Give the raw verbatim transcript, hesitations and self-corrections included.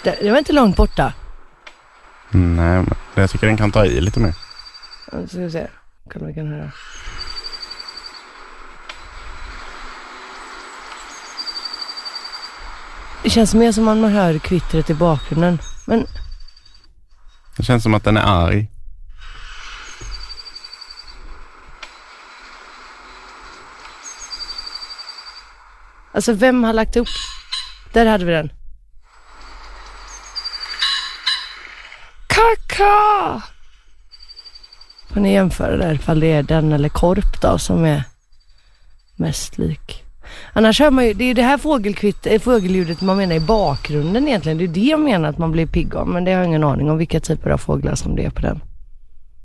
Det, det var inte långt borta. Mm, nej, men jag tycker den kan ta i lite mer. Ja, ska vi se. Kan vi kan höra. Det känns mer som att man hör kvittret i bakgrunden. Men... Det känns som att den är arg. Alltså, vem har lagt upp? Där hade vi den. Kaka! Får ni jämföra där ifall det är den eller korp då som är mest lik. Annars hör man ju, det är ju det här fågelkvitt, fågelljudet man menar i bakgrunden egentligen. Det är det jag menar att man blir pigg av. Men det har jag ingen aning om vilka typer av fåglar som det är på den.